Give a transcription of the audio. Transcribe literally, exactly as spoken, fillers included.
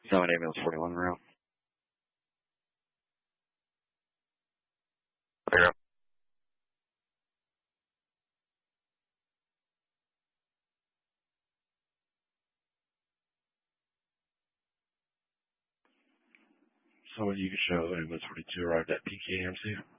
Seven ambulance forty-one route. There. Someone you can show ambulance forty-two arrived at P K A M C.